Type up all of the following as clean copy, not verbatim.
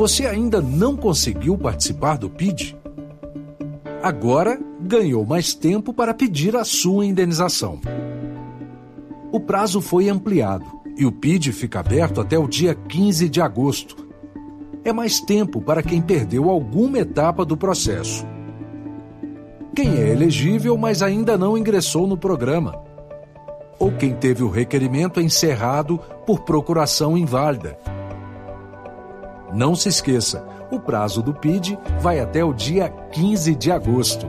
Você ainda não conseguiu participar do PID? Agora ganhou mais tempo para pedir a sua indenização. O prazo foi ampliado e o PID fica aberto até o dia 15 de agosto. É mais tempo para quem perdeu alguma etapa do processo. Quem é elegível, mas ainda não ingressou no programa. Ou quem teve o requerimento encerrado por procuração inválida. Não se esqueça, o prazo do PID vai até o dia 15 de agosto.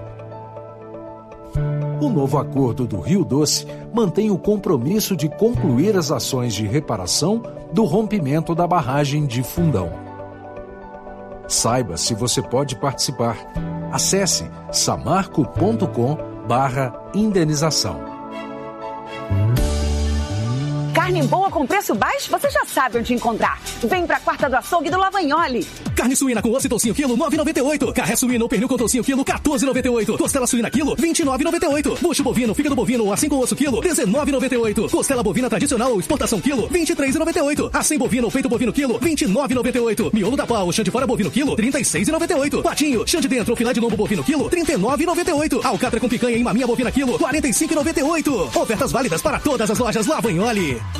O novo acordo do Rio Doce mantém o compromisso de concluir as ações de reparação do rompimento da barragem de Fundão. Saiba se você pode participar. Acesse samarco.com/indenização. Carne boa com preço baixo, você já sabe onde encontrar. Vem pra Quarta do Açougue do Lavagnoli. Carne suína com osso e toucinho quilo, 9,98. Carré suíno ou pernil com toucinho quilo, 14,98. Costela suína quilo, 29,98. Bucho bovino, fígado bovino, assim com osso quilo, 19,98. Costela bovina tradicional ou exportação quilo, 23,98. Assim bovino ou peito bovino quilo, 29,98. Miolo da pau, chã de fora bovino quilo, 36,98. Patinho, chã de dentro ou filé de lombo bovino quilo, 39,98. Alcatra com picanha e maminha bovina quilo, 45,98. Ofertas válidas para todas as lojas Lavagnoli.